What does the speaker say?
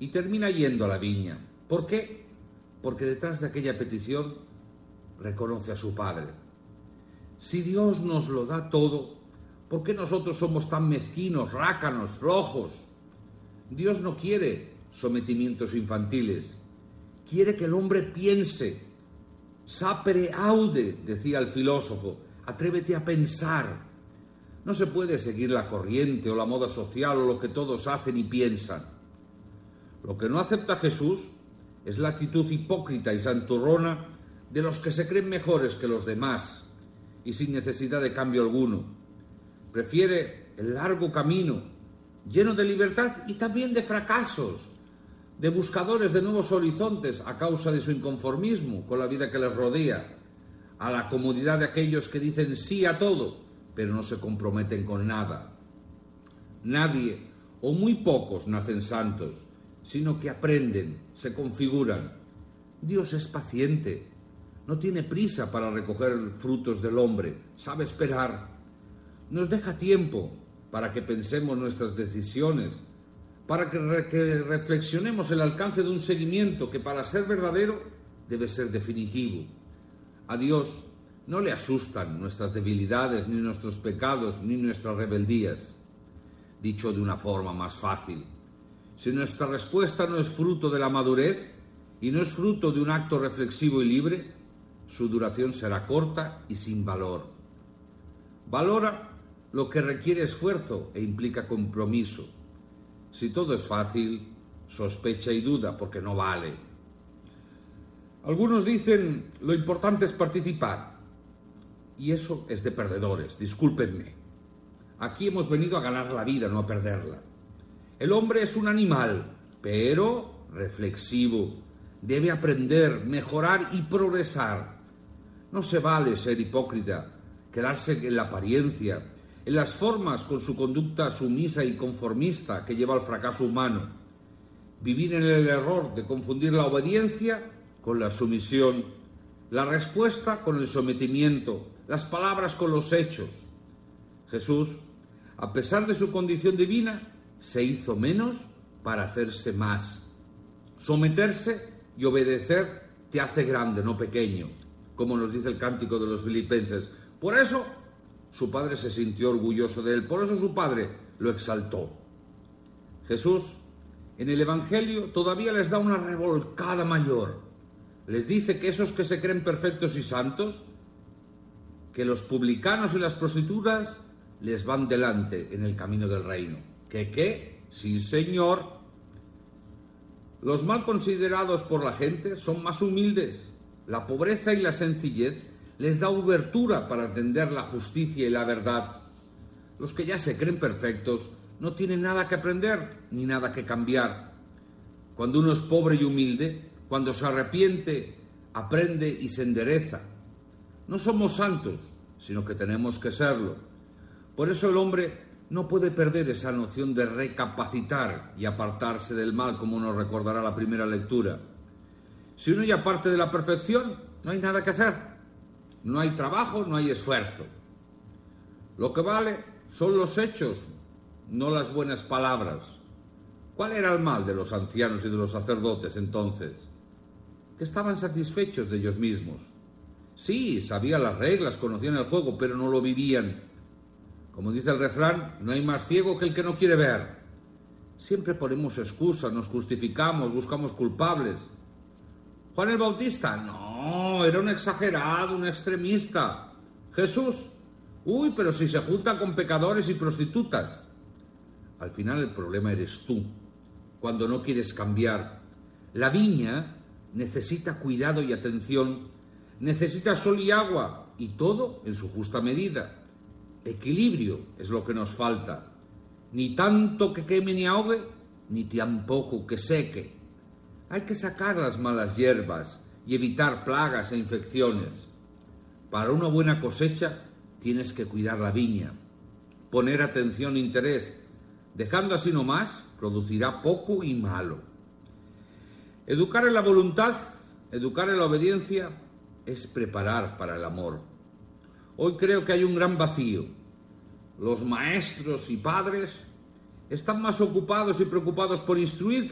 y termina yendo a la viña. ¿Por qué? Porque detrás de aquella petición reconoce a su Padre. Si Dios nos lo da todo, ¿por qué nosotros somos tan mezquinos, rácanos, flojos? Dios no quiere sometimientos infantiles. Quiere que el hombre piense. Sapere aude, decía el filósofo. Atrévete a pensar. No se puede seguir la corriente o la moda social o lo que todos hacen y piensan. Lo que no acepta Jesús es la actitud hipócrita y santurrona de los que se creen mejores que los demás y sin necesidad de cambio alguno. Prefiere el largo camino, lleno de libertad y también de fracasos, de buscadores de nuevos horizontes a causa de su inconformismo con la vida que les rodea, a la comodidad de aquellos que dicen sí a todo, pero no se comprometen con nada. Nadie, o muy pocos, nacen santos, sino que aprenden, se configuran. Dios es paciente, no tiene prisa para recoger frutos del hombre, sabe esperar. Nos deja tiempo para que pensemos nuestras decisiones, para que reflexionemos el alcance de un seguimiento que para ser verdadero debe ser definitivo. A Dios no le asustan nuestras debilidades, ni nuestros pecados, ni nuestras rebeldías. Dicho de una forma más fácil, si nuestra respuesta no es fruto de la madurez y no es fruto de un acto reflexivo y libre, su duración será corta y sin valor. Valora lo que requiere esfuerzo e implica compromiso. Si todo es fácil, sospecha y duda porque no vale. Algunos dicen, lo importante es participar. Y eso es de perdedores, discúlpenme. Aquí hemos venido a ganar la vida, no a perderla. El hombre es un animal, pero reflexivo. Debe aprender, mejorar y progresar. No se vale ser hipócrita, quedarse en la apariencia, en las formas con su conducta sumisa y conformista que lleva al fracaso humano. Vivir en el error de confundir la obediencia con la sumisión, la respuesta con el sometimiento, las palabras con los hechos. Jesús, a pesar de su condición divina, se hizo menos para hacerse más. Someterse y obedecer te hace grande, no pequeño, como nos dice el cántico de los Filipenses. Por eso su Padre se sintió orgulloso de él, por eso su Padre lo exaltó. Jesús, en el Evangelio, todavía les da una revolcada mayor. Les dice que esos que se creen perfectos y santos, que los publicanos y las prostitutas les van delante en el camino del reino. ¿Qué? Sí, señor. Los mal considerados por la gente son más humildes. La pobreza y la sencillez les da abertura para entender la justicia y la verdad. Los que ya se creen perfectos no tienen nada que aprender ni nada que cambiar. Cuando uno es pobre y humilde, cuando se arrepiente, aprende y se endereza. No somos santos, sino que tenemos que serlo. Por eso el hombre no puede perder esa noción de recapacitar y apartarse del mal, como nos recordará la primera lectura. Si uno ya parte de la perfección, no hay nada que hacer. No hay trabajo, no hay esfuerzo. Lo que vale son los hechos, no las buenas palabras. ¿Cuál era el mal de los ancianos y de los sacerdotes entonces? Que estaban satisfechos de ellos mismos. Sí, sabían las reglas, conocían el juego, pero no lo vivían. Como dice el refrán, no hay más ciego que el que no quiere ver. Siempre ponemos excusas, nos justificamos, buscamos culpables. ¿Juan el Bautista? No, era un exagerado, un extremista. Jesús, pero si se junta con pecadores y prostitutas. Al final el problema eres tú, cuando no quieres cambiar. La viña necesita cuidado y atención, necesita sol y agua, y todo en su justa medida. Equilibrio es lo que nos falta. Ni tanto que queme ni ahogue, ni tampoco que seque. Hay que sacar las malas hierbas y evitar plagas e infecciones. Para una buena cosecha tienes que cuidar la viña, poner atención e interés. Dejando así nomás, producirá poco y malo. Educar en la voluntad, educar en la obediencia, es preparar para el amor. Hoy creo que hay un gran vacío. Los maestros y padres están más ocupados y preocupados por instruir